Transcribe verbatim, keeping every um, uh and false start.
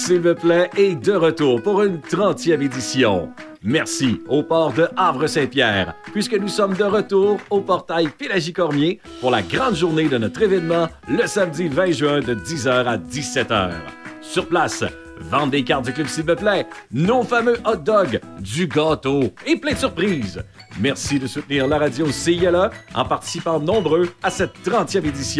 S'il vous plaît, est de retour pour une trentième édition. Merci au port de Havre-Saint-Pierre, puisque nous sommes de retour au portail Pélagie-Cormier pour la grande journée de notre événement le samedi vingt juin de dix heures à dix-sept heures. Sur place, vente des cartes du Club S'il vous plaît, nos fameux hot dogs, du gâteau et plein de surprises. Merci de soutenir la radio C I L A en participant nombreux à cette trentième édition.